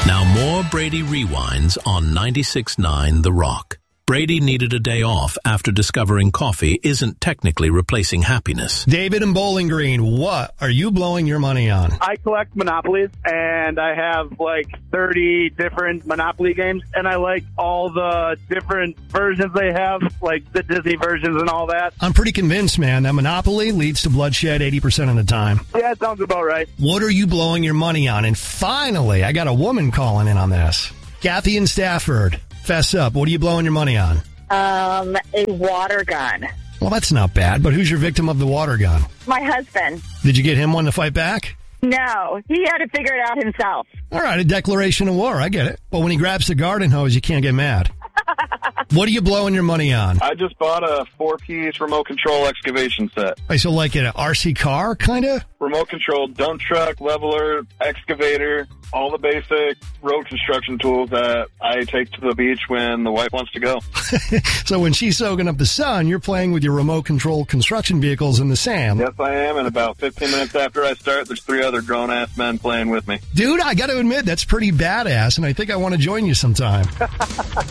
Now more Brady Rewinds on 96.9 The Rock. Brady needed a day off after discovering coffee isn't technically replacing happiness. David in Bowling Green, what are you blowing your money on? I collect Monopolies, and I have like 30 different Monopoly games, and I like all the different versions they have, like the Disney versions and all that. I'm pretty convinced, man, that Monopoly leads to bloodshed 80% of the time. Yeah, it sounds about right. What are you blowing your money on? And finally, I got a woman calling in on this. Kathy in Stafford. Fess up. What are you blowing your money on? A water gun. Well, that's not bad, but who's your victim of the water gun? My husband. Did you get him one to fight back? No, he had to figure it out himself. All right, a declaration of war. I get it. But when he grabs the garden hose, you can't get mad. What are you blowing your money on? I just bought a 4-piece remote control excavation set. Wait, so like an RC car, kind of? Remote control dump truck, leveler, excavator, all the basic road construction tools that I take to the beach when the wife wants to go. So when she's soaking up the sun, you're playing with your remote control construction vehicles in the sand. Yes, I am, and about 15 minutes after I start, there's 3 other grown-ass men playing with me. Dude, I got to admit, that's pretty badass, and I think I want to join you sometime.